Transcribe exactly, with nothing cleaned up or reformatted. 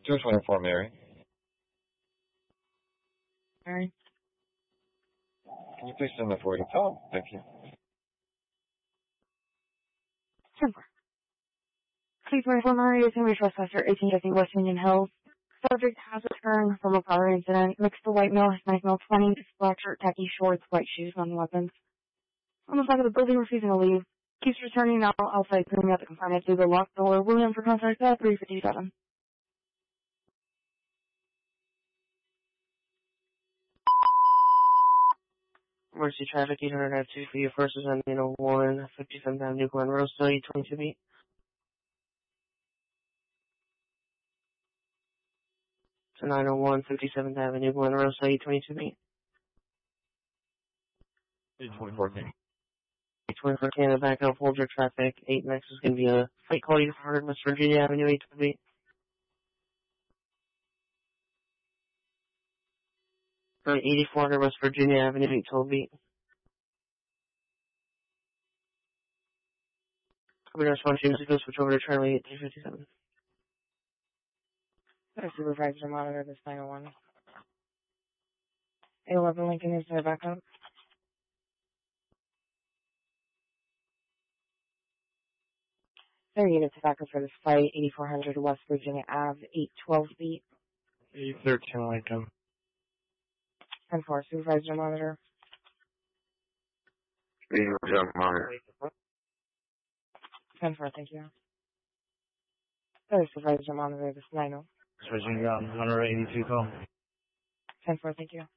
two twenty-four, Mary. Mary? Can you please send the forwarding phone? Thank you. ten four. two twenty-four Murray is going to be trespasser, eighteen fifty West Union Hills. Subject has returned from a prior incident. Mixed the white male, Hispanic male, twenty, black shirt, khaki shorts, white shoes, non weapons. On the side of the building, refusing to leave. Keeps returning now outside, clearing out the confinement through the locked door. William for contact at three fifty-seven. Emergency traffic, eight hundred at two for you first is on oh one, fifty-seventh Avenue, Glen Rose, twenty-two beat. To nine oh one, fifty-seventh Avenue, Glen Rose, twenty-two beat. eight twenty-four, King. eight twenty-four Canada, back up, hold your traffic. eight next is going to be a fight call, eight hundred West Virginia Avenue, eight twelve beat. Or eighty-four hundred West Virginia Avenue, eight twelve beat. Copy response, James, go switch over to Charlie, eight three fifty-seven. Supervisor, monitor this nine oh one. eight eleven Lincoln is there backup. There are units of backup for this fight, eighty-four hundred West Virginia Avenue, eight twelve beat. eight thirteen, Lincoln. ten four, supervisor, monitor. Supervisor, monitor. ten four, thank you. There, supervisor, monitor this nine oh. Virginia, one eighty-two, call. ten four, thank you.